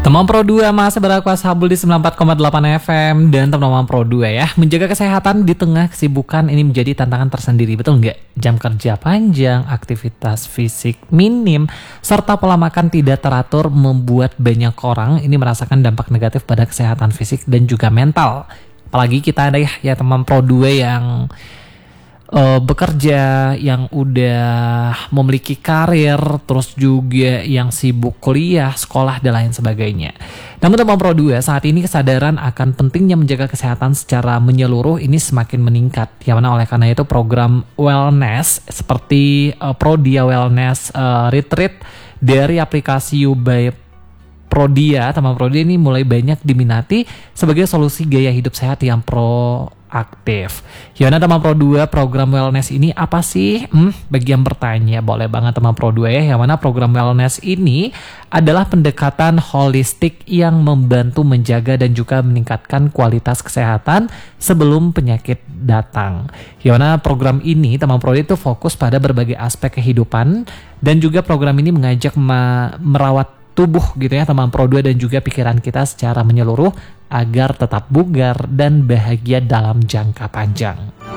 Teman Pro 2 masih berkuasa habul di 94,8 FM. Dan teman-teman Pro 2 ya, menjaga kesehatan di tengah kesibukan ini menjadi tantangan tersendiri, betul nggak? Jam kerja panjang, aktivitas fisik minim, serta pola makan tidak teratur membuat banyak orang ini merasakan dampak negatif pada kesehatan fisik dan juga mental. Apalagi kita ada ya teman Pro 2 yang bekerja, yang udah memiliki karir, terus juga yang sibuk kuliah, sekolah, dan lain sebagainya. Namun teman Pro 2, saat ini kesadaran akan pentingnya menjaga kesehatan secara menyeluruh ini semakin meningkat. Yang mana oleh karena itu program wellness seperti Prodia Wellness Retreat dari aplikasi Ubay Prodia, teman Prodia ini mulai banyak diminati sebagai solusi gaya hidup sehat yang proaktif. Yona teman Pro 2, program wellness ini apa sih? Bagi yang bertanya, boleh banget teman Pro 2 ya. Yang mana program wellness ini adalah pendekatan holistik yang membantu menjaga dan juga meningkatkan kualitas kesehatan sebelum penyakit datang. Yona program ini teman Pro 2 itu fokus pada berbagai aspek kehidupan, dan juga program ini mengajak merawat tubuh gitu ya teman Pro 2 dan juga pikiran kita secara menyeluruh agar tetap bugar dan bahagia dalam jangka panjang.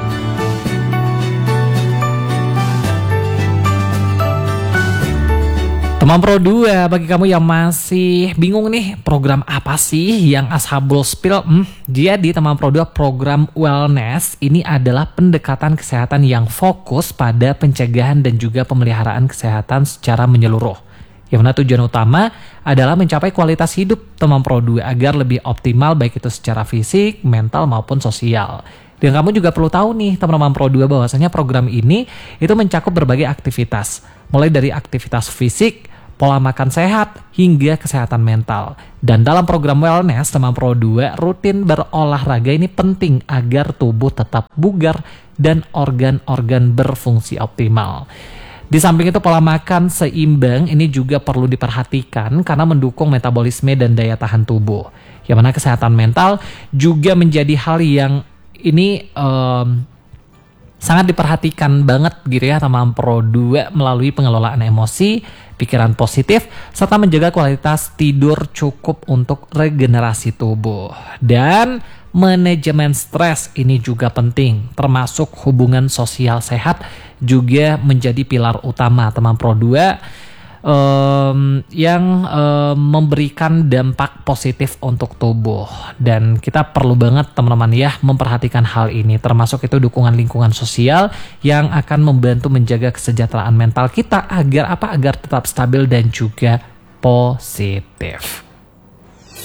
Teman Pro 2, bagi kamu yang masih bingung nih program apa sih yang Ashabul Spill, jadi teman Pro 2, program wellness ini adalah pendekatan kesehatan yang fokus pada pencegahan dan juga pemeliharaan kesehatan secara menyeluruh. Yang mana tujuan utama adalah mencapai kualitas hidup teman Pro 2 agar lebih optimal baik itu secara fisik, mental maupun sosial. Dan kamu juga perlu tahu nih teman-teman Pro 2 bahwasanya program ini itu mencakup berbagai aktivitas. Mulai dari aktivitas fisik, pola makan sehat, hingga kesehatan mental. Dan dalam program wellness teman Pro 2, rutin berolahraga ini penting agar tubuh tetap bugar dan organ-organ berfungsi optimal. Di samping itu pola makan seimbang ini juga perlu diperhatikan karena mendukung metabolisme dan daya tahan tubuh. Yang mana kesehatan mental juga menjadi hal yang ini sangat diperhatikan banget gitu ya teman Pro 2 melalui pengelolaan emosi, pikiran positif, serta menjaga kualitas tidur cukup untuk regenerasi tubuh. Dan manajemen stres ini juga penting, termasuk hubungan sosial sehat juga menjadi pilar utama teman Pro 2 yang memberikan dampak positif untuk tubuh. Dan kita perlu banget teman-teman ya memperhatikan hal ini, termasuk itu dukungan lingkungan sosial yang akan membantu menjaga kesejahteraan mental kita agar tetap stabil dan juga positif.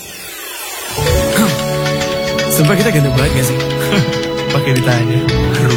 Sumpah kita ganteng banget gak sih? Pakai ditanya.